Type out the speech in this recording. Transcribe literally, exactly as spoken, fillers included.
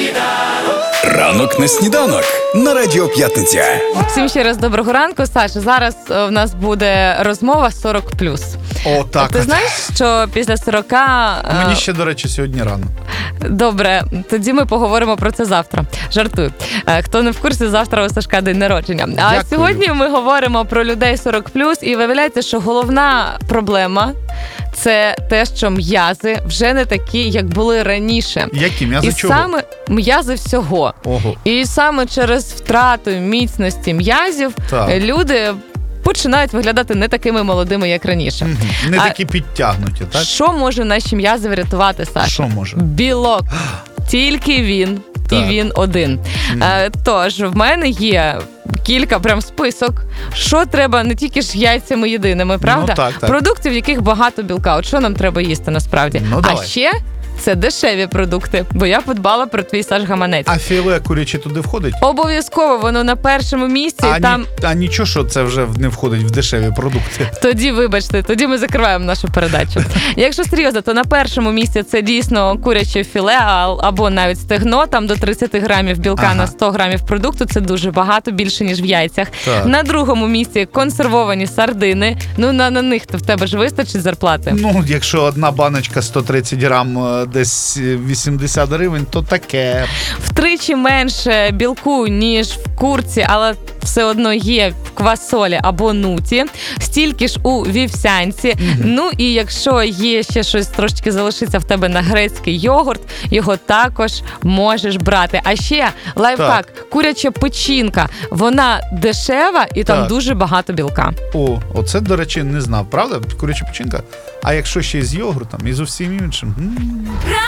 Ранок на сніданок на Радіо П'ятниця. Всім ще раз доброго ранку, Саша. Зараз в нас буде розмова сорок плюс. О, так. Ти знаєш, що після сорока... Мені ще, до речі, сьогодні рано. Добре, тоді ми поговоримо про це завтра. Жартую. Хто не в курсі, завтра у Сашка день народження. А Дякую. Сьогодні ми говоримо про людей сорок плюс, і виявляється, що головна проблема – це те, що м'язи вже не такі, як були раніше. Які? М'язи І чого? саме м'язи всього. Ого. І саме через втрату міцності м'язів Так. люди починають виглядати не такими молодими, як раніше. Мгм. Не А такі підтягнуті, так? Що може наші м'язи врятувати, Саша? Що може? Білок. Тільки він. І Так. він один. Е, тож, в мене є кілька прям список, що треба не тільки ж яйцями єдиними, правда? Ну, так, так. Продуктів, в яких багато білка. От що нам треба їсти насправді? Ну, а давай. ще це дешеві продукти, бо я подбала про твій, Саш, гаманець. А філе куряче туди входить? Обов'язково воно на першому місці, А, і там... ні, а нічого, що це вже не входить в дешеві продукти. Тоді, вибачте, тоді ми закриваємо нашу передачу. Якщо серйозно, то на першому місці це дійсно куряче філе а- або навіть стегно, там до тридцять грамів білка Ага. на сто грамів продукту, це дуже багато, більше, ніж в яйцях. Так. На другому місці консервовані сардини, ну на, на них в тебе ж вистачить зарплати. Ну, якщо одна баночка сто тридцять грам, е, десь вісімдесят гривень, то таке. Втричі менше білку, ніж в курці, але все одно є в квасолі або нуті, стільки ж у вівсянці. Mm-hmm. Ну і якщо є ще щось трошки залишиться в тебе на грецький йогурт, його також можеш брати. А ще лайфхак, Так. куряча печінка, вона дешева і там Так. дуже багато білка. О, оце, до речі, не знав, правда? Куряча печінка. А якщо ще й з йогуртом і з усім іншим? м